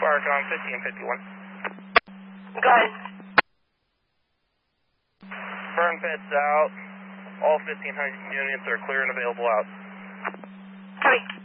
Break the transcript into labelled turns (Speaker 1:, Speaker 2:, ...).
Speaker 1: Firecom 1551.
Speaker 2: Go ahead.
Speaker 1: Burn pits out. All 1,500 units are clear and available out.
Speaker 2: Copy.